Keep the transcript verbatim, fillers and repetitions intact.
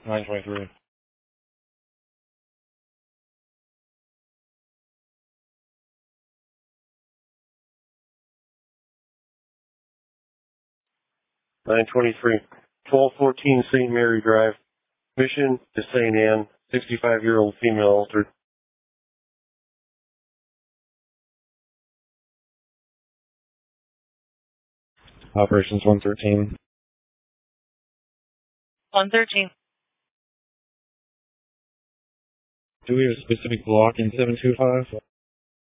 nine twenty-three. nine twenty-three. twelve fourteen Saint Mary Drive. Mission to Saint Anne. sixty-five-year-old female altered. Operations one thirteen. one thirteen. Do we have a specific block in seven two five?